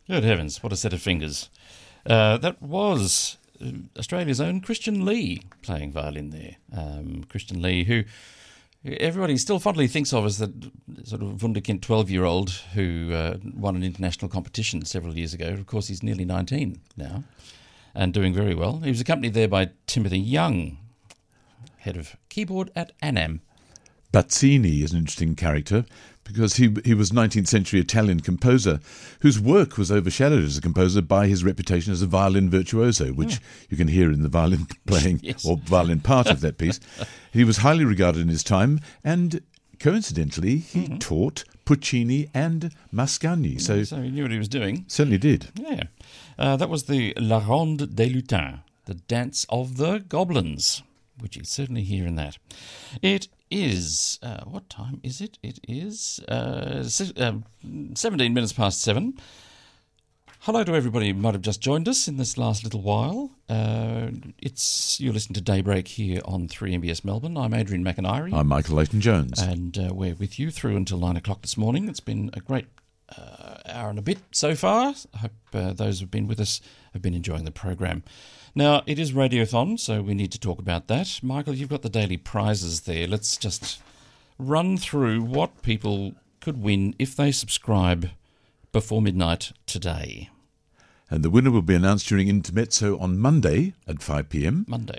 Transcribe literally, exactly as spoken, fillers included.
Good heavens, what a set of fingers. Uh, that was Australia's own Christian Lee playing violin there. Um, Christian Lee, who everybody still fondly thinks of as the sort of wunderkind twelve-year-old who uh, won an international competition several years ago. Of course, he's nearly nineteen now and doing very well. He was accompanied there by Timothy Young, head of keyboard at Anam. Bazzini is an interesting character because he he was nineteenth century Italian composer whose work was overshadowed as a composer by his reputation as a violin virtuoso, which oh. you can hear in the violin playing yes. or violin part of that piece. He was highly regarded in his time, and coincidentally, he mm-hmm. taught Puccini and Mascagni. So, so he knew what he was doing. Certainly did. Yeah. Uh, that was the La Ronde des Lutins, the dance of the goblins, which you certainly hear in that. It is, uh, what time is it? It is uh, seventeen minutes past seven. Hello to everybody who might have just joined us in this last little while. Uh, it's You're listening to Daybreak here on three M B S Melbourne. I'm Adrian McIntyre. I'm Michael Leighton-Jones. And uh, we're with you through until nine o'clock this morning. It's been a great uh, hour and a bit so far. I hope uh, those who have been with us have been enjoying the program. Now, it is Radiothon, so we need to talk about that. Michael, you've got the daily prizes there. Let's just run through what people could win if they subscribe before midnight today. And the winner will be announced during Intermezzo on Monday at five p.m. Monday.